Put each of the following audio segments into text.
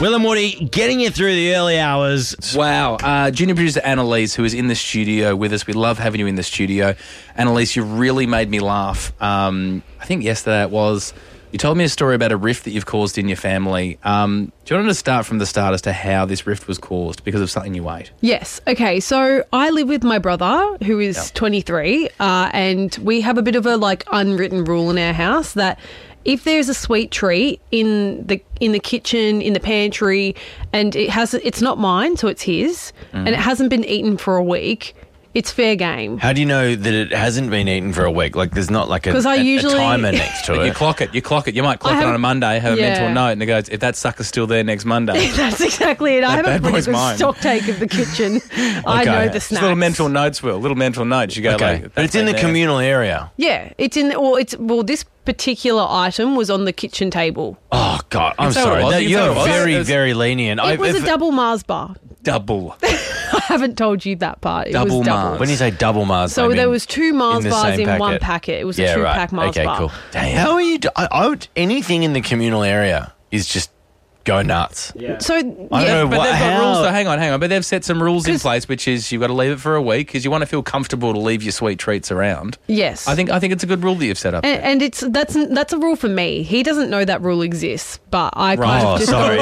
Will and Woody getting you through the early hours. Wow. Junior producer Annalise, who is in the studio with us. We love having you in the studio. Annalise, you really made me laugh. I think yesterday it was. You told me a story about a rift that you've caused in your family. Do you want to start from the start as to how this rift was caused because of something you ate? Yes. Okay. So I live with my brother, who is 23, and we have a bit of a unwritten rule in our house that if there's a sweet treat in the kitchen, in the pantry, and it's not mine, so it's his, and it hasn't been eaten for a week, it's fair game. How do you know that it hasn't been eaten for a week? There's not a timer next to it. You clock it. You might clock it on a Monday, have a mental note, and it goes, if that sucker's still there next Monday. That's exactly it. I have a pretty good stock take of the kitchen. I know the snacks. Just little mental notes, Will. Little mental notes. You go but it's in the communal area. Yeah. It's in, this particular item was on the kitchen table. Oh, God. I'm sorry. You're very, very lenient. It was a double Mars bar. Double. I haven't told you that part. It was double. Mars. When you say double Mars, so there was 2 Mars bars in one packet. It was a 2-pack Mars bar. Okay, cool. Damn. How are you? Anything in the communal area is just go nuts. Yeah. So I don't know but they've got rules. So hang on. But they've set some rules in place, which is you've got to leave it for a week because you want to feel comfortable to leave your sweet treats around. Yes, I think it's a good rule that you've set up. And that's a rule for me. He doesn't know that rule exists, but I kind of just sorry.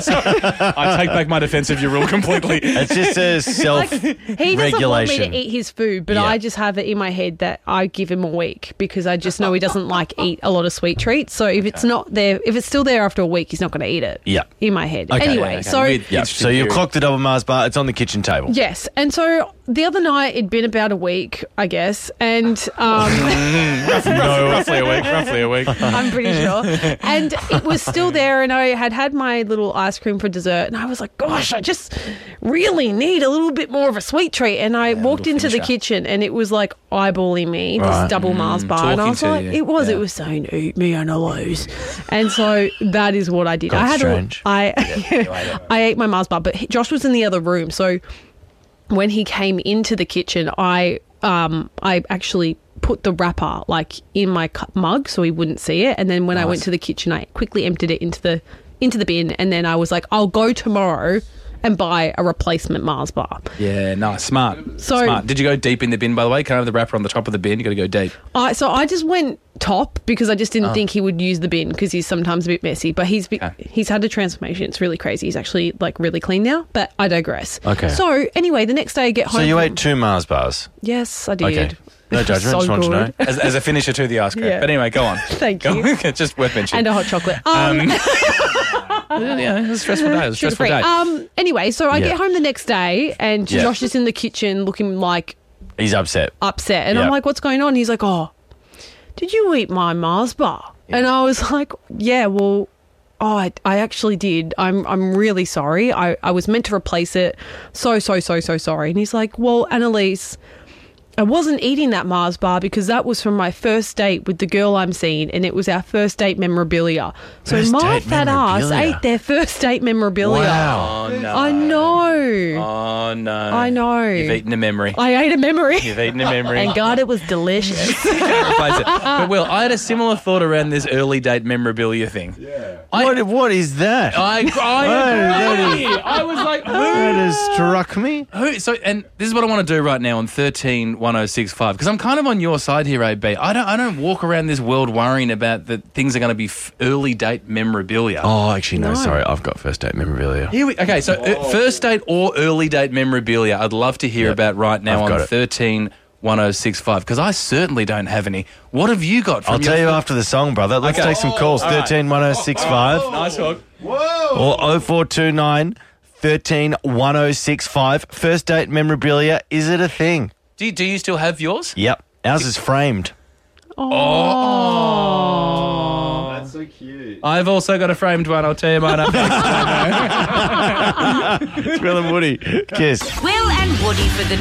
I take back my defence of your rule completely. It's just a self-regulation. He doesn't want me to eat his food, but I just have it in my head that I give him a week because I just know he doesn't eat a lot of sweet treats. So if it's not there, if it's still there after a week, he's not going to eat it. Yeah, in my head. Okay. Anyway, so you've clocked the double Mars bar. It's on the kitchen table. Yes, and so the other night it'd been about a week, I guess, and roughly a week. I'm pretty sure, and it was still there, and I had my little ice cream for dessert, and I was like, gosh, I just really need a little bit more of a sweet treat, and I walked into the kitchen, and it was eyeballing me, this double Mars bar, and I was like, it was saying, eat me and a lose, and so that is what I did. I ate my Mars bar, but Josh was in the other room, so when he came into the kitchen, I actually put the wrapper in my mug so he wouldn't see it, and then when I went to the kitchen, I quickly emptied it into the bin, and then I was like, I'll go tomorrow and buy a replacement Mars bar. Yeah, nice, smart. Smart. Did you go deep in the bin, by the way? Can't have the wrapper on the top of the bin. You got to go deep. So I just went top because I just didn't think he would use the bin because he's sometimes a bit messy. But he's had a transformation. It's really crazy. He's actually really clean now. But I digress. Okay. So anyway, the next day I get home. So you ate 2 Mars bars? Yes, I did. Okay. No judgment. Just want to know. As a finisher to the ice cream. Yeah. But anyway, go on. Thank you. It's just worth mentioning. And a hot chocolate. Yeah, it was a stressful day. It was a stressful day. Anyway, so I get home the next day and Josh is in the kitchen looking like... He's upset. And I'm like, what's going on? He's like, oh, did you eat my Mars bar? Yeah. And I was like, yeah, well... Oh, I actually did. I'm really sorry. I was meant to replace it. So sorry. And he's like, well, Annalise... I wasn't eating that Mars bar because that was from my first date with the girl I'm seeing, and it was our first date memorabilia. So my fat ass ate their first date memorabilia. Wow. Oh, no. I know. Oh, no. I know. You've eaten a memory. I ate a memory. You've eaten a memory. And God, it was delicious. Can't replace it. But Will, I had a similar thought around this early date memorabilia thing. Yeah. What is that? I agree. I was like, who? That has struck me. And this is what I want to do right now on 131065 because I'm kind of on your side here, AB. I don't walk around this world worrying about that things are going to be early date memorabilia. Oh, actually, no. Sorry, I've got first date memorabilia. Okay, so first date or early date memorabilia, I'd love to hear about right now on 131065 because I certainly don't have any. What have you got? I'll tell you after the song, brother. Let's take some calls. 131065. Nice talk. Or 0429 131065. First date memorabilia. Is it a thing? Do you still have yours? Yep. Ours is framed. Oh. That's so cute. I've also got a framed one. I'll tell you mine up next. It's Will and Woody. Kiss. Will and Woody for the